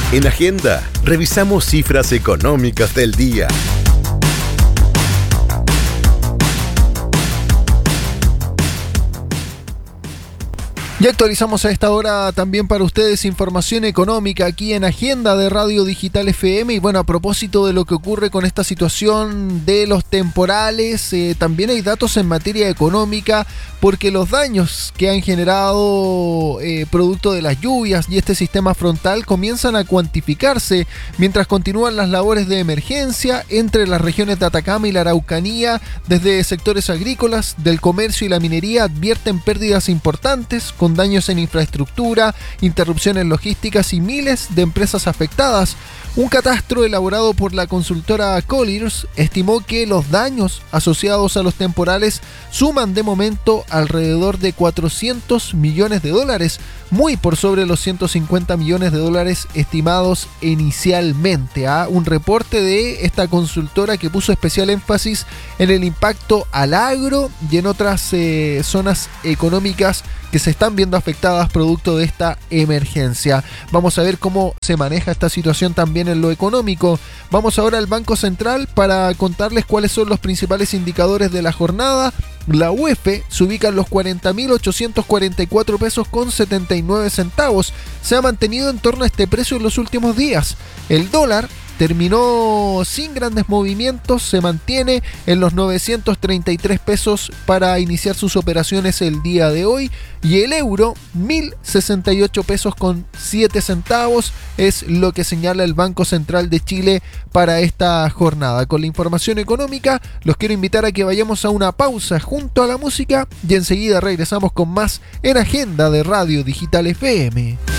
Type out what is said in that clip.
En Agenda, revisamos cifras económicas del día. Y actualizamos a esta hora también para ustedes información económica aquí en Agenda de Radio Digital FM. Y bueno, a propósito de lo que ocurre con esta situación de los temporales, también hay datos en materia económica, porque los daños que han generado producto de las lluvias y este sistema frontal comienzan a cuantificarse mientras continúan las labores de emergencia entre las regiones de Atacama y la Araucanía. Desde sectores agrícolas, del comercio y la minería advierten pérdidas importantes, con daños en infraestructura, interrupciones logísticas y miles de empresas afectadas. Un catastro elaborado por la consultora Colliers estimó que los daños asociados a los temporales suman de momento alrededor de 400 millones de dólares, muy por sobre los 150 millones de dólares estimados inicialmente. Un reporte de esta consultora que puso especial énfasis en el impacto al agro y en otras zonas económicas que se están viendo afectadas producto de esta emergencia. Vamos a ver cómo se maneja esta situación también en lo económico. Vamos ahora al Banco Central para contarles cuáles son los principales indicadores de la jornada. La UEF se ubica en los 40.844 pesos con 79 centavos. Se ha mantenido en torno a este precio en los últimos días. El dólar terminó sin grandes movimientos, se mantiene en los 933 pesos para iniciar sus operaciones el día de hoy, y el euro 1.068 pesos con 7 centavos es lo que señala el Banco Central de Chile para esta jornada. Con la información económica los quiero invitar a que vayamos a una pausa junto a la música y enseguida regresamos con más en Agenda de Radio Digital FM.